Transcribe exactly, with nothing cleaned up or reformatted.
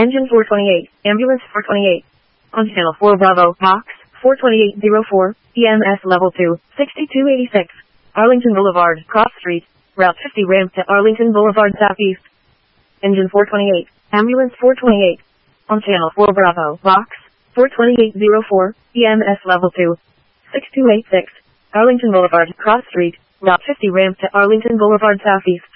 Engine four twenty-eight, Ambulance four twenty-eight. On Channel four Bravo, Box four twenty-eight oh four, E M S Level two, sixty-two eighty-six. Arlington Boulevard, Cross Street, Route fifty ramp to Arlington Boulevard Southeast. Engine four twenty-eight, Ambulance four twenty-eight. On Channel four Bravo, Box four twenty-eight oh four, E M S Level two, sixty-two eighty-six. Arlington Boulevard, Cross Street, Route fifty ramp to Arlington Boulevard Southeast.